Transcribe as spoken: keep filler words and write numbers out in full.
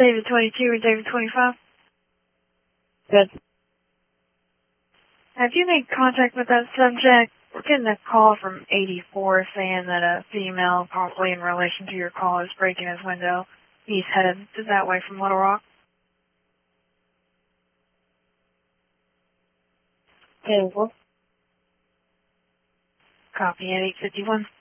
David twenty-two or David twenty-five? Good. Have you made contact with that subject? We're getting a call from eighty-four saying that a female, possibly in relation to your call, is breaking his window. He's headed that way from Little Rock. Okay, well. Copy at eight fifty-one.